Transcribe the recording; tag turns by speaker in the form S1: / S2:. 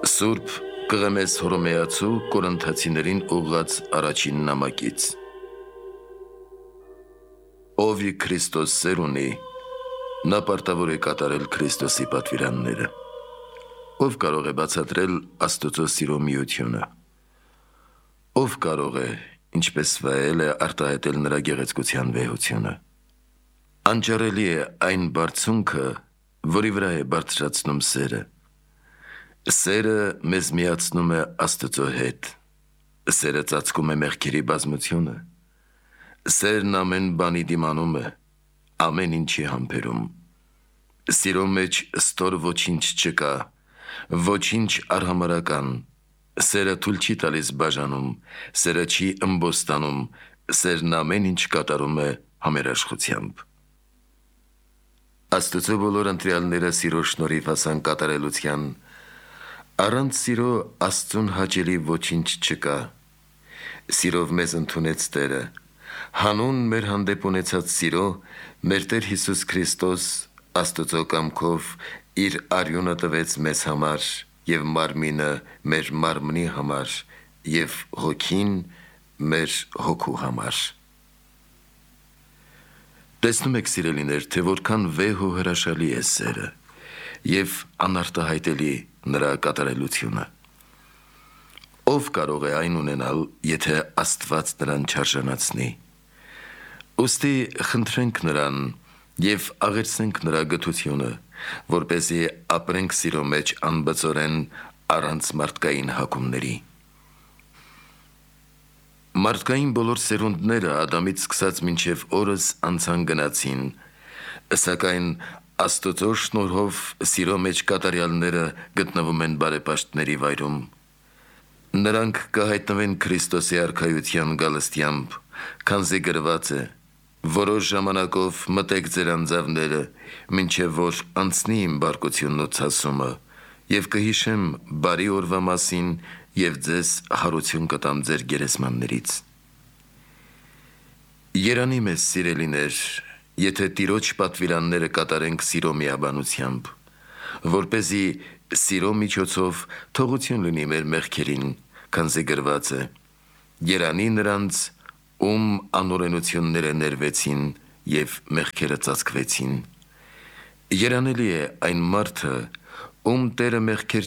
S1: Սուրբ Կղեմես Հռոմեացու Կորինթացիներին ուղղված առաջին նամակից։ Ով Քրիստոս սեր ունի, նա պարտավոր է կատարել Քրիստոսի պատվիրանները։ Ով կարող է բացատրել Աստծո սիրո միությունը։ Ով կարող է, ինչպես վայել է, արտահայտել նրա գեղեցկության վեհությունը։ Անճարելի է այն բարձունքը, որի վրա է բարձրացնում սերը։ Սերը մեզ միացնում է Աստծո հետ։ Սերը ծածկում է մեղքերի բազմությունը։ Սերն ամեն բանի դիմանում է, ամեն ինչի համբերում։ Սիրո մեջ ստոր ոչինչ չկա, ոչինչ արհամարհական։ Սերը թույլ չի տալիս բաժանում, սերը չի ըմբոստանում, սերն ամեն ինչ կատարում է համերաշխությամբ։ Աստծո բոլոր ընտրյալները սիրո շնորհիվ հասան կատարելության։ Առանց սիրո Աստծուն հաճելի ոչինչ չկա։ Սիրով մեզ ընդունեց Տերը, հանուն մեր հանդեպ ունեցած սիրո մեր Տեր Հիսուս Քրիստոս Աստծո կամքով իր արյունը տվեց մեզ համար և մարմինը մեր մարմնի համար և հոգին մեր հոգու համար։ Տեսնում եք, սիրելիներ, թե որքան վեհ ու հրաշալի է սերը և անարտահայտելի նրա կատարելությունը։ Ով կարող է այն ունենալ, եթե Աստված նրան չարժանացնի։ Ուստի խնդրենք նրան և աղերսենք նրա գթությունը, որպեսզի ապրենք սիրո մեջ անբծորեն առանց մարդկային հակումների։ Մարդկային բոլոր սերունդները Ադամից սկսած մինչև օրս անցան գնացին, սակայն Աստծո շնորհով սիրո մեջ կատարյալները գտնվում են բարեպաշտների վայրում։ Նրանք կհայտնվեն Քրիստոսի արքայության գալստյամբ, քանզի գրված է. «Որոշ ժամանակով մտեք ձեր անձավները, մինչև որ անցնի իմ բարկությունն ու ցասումը, և կհիշեմ բարի օրվա մասին և ձեզ հարություն կտամ ձեր գերեզմաններից»։ Երանի մեզ, սիրելիներ, եթե Տիրոջ պատվիրանները կատարենք սիրո միաբանությամբ, որպեսզի սիրո միջոցով թողություն լինի մեր մեղքերին, քանզի գրված է. «Երանի նրանց, ում անօրենությունները ներվեցին և մեղքերը ծածկվեցին»։ Երանելի է այն մարդը, ում Տերը մեղքեր